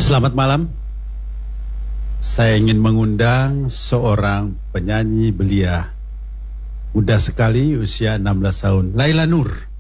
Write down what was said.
Selamat malam. Saya ingin mengundang seorang penyanyi belia muda sekali, usia 16 tahun, Laila Nur.